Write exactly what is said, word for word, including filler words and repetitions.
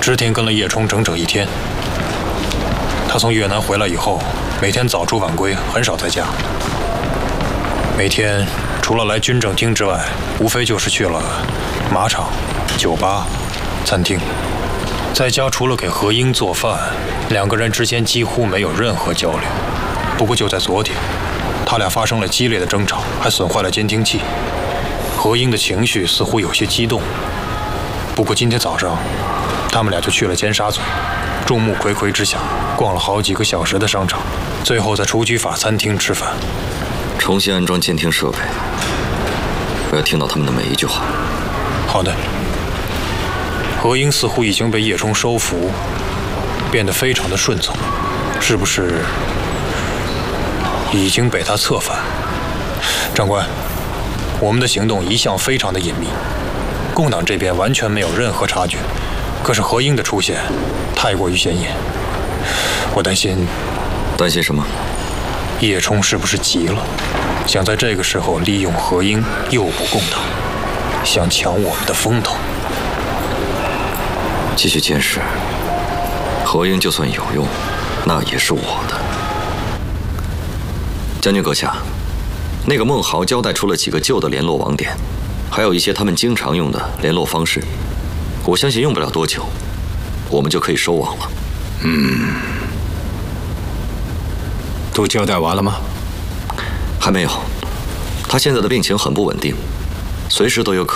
织田跟了叶冲整整一天。他从越南回来以后，每天早出晚归，很少在家。每天除了来军政厅之外，无非就是去了马场、酒吧、餐厅。在家除了给何英做饭，两个人之间几乎没有任何交流。不过就在昨天，他俩发生了激烈的争吵，还损坏了监听器。何英的情绪似乎有些激动。不过今天早上，他们俩就去了尖沙咀，众目睽睽之下逛了好几个小时的商场，最后在雏菊法餐厅吃饭。 重新安装监听设备，我要听到他们的每一句话。 好的。何英似乎已经被叶冲收服，变得非常的顺从，是不是已经被他策反？长官，我们的行动一向非常的隐秘，共党这边完全没有任何察觉。可是何英的出现太过于显眼，我担心。 担心什么？ 叶冲是不是急了，想在这个时候利用何英诱捕共党，想抢我们的风头？ 继续监视，何英就算有用，那也是我的。将军阁下，那个孟豪交代出了几个旧的联络网点，还有一些他们经常用的联络方式。我相信用不了多久，我们就可以收网了。 嗯，都交代完了吗？ 还没有，他现在的病情很不稳定，随时都有可能。